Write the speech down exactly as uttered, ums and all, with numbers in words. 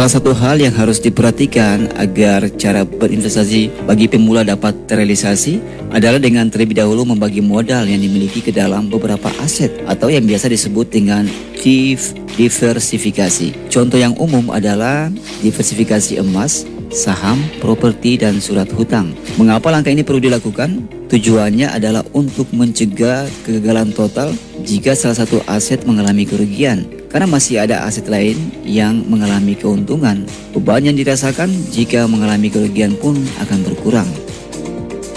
Salah satu hal yang harus diperhatikan agar cara berinvestasi bagi pemula dapat terrealisasi adalah dengan terlebih dahulu membagi modal yang dimiliki ke dalam beberapa aset atau yang biasa disebut dengan diversifikasi. Contoh yang umum adalah diversifikasi emas, saham, properti, dan surat hutang. Mengapa langkah ini perlu dilakukan? Tujuannya adalah untuk mencegah kegagalan total jika salah satu aset mengalami kerugian, karena masih ada aset lain yang mengalami keuntungan. Beban yang dirasakan jika mengalami kerugian pun akan berkurang.